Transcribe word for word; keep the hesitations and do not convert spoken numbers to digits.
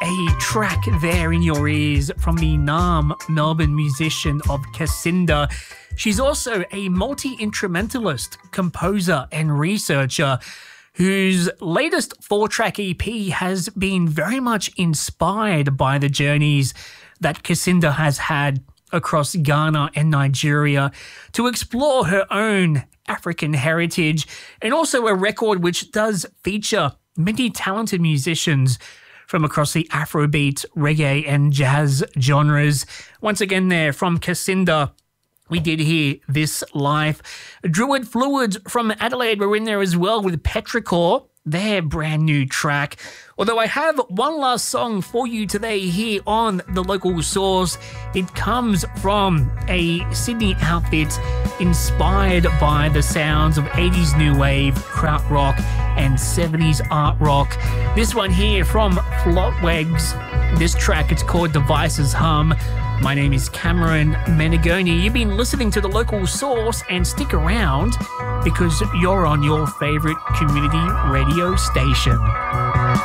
a track there in your ears from the Naarm, Melbourne musician of Cassinda. She's also a multi-instrumentalist, composer and researcher whose latest four-track E P has been very much inspired by the journeys that Cassinda has had across Ghana and Nigeria to explore her own African heritage, and also a record which does feature many talented musicians from across the Afrobeat, reggae and jazz genres. Once again there from Cassinda, we did hear This Life. Druid Fluids from Adelaide were in there as well with Petrichor, their brand new track. Although I have one last song for you today here on The Local Source. It comes from a Sydney outfit inspired by the sounds of eighties new wave, krautrock and seventies art rock. This one here from Flotwegs. This track, it's called Devices Hum. My name is Cameron Menegoni. You've been listening to The Local Source, and stick around because you're on your favourite community radio station.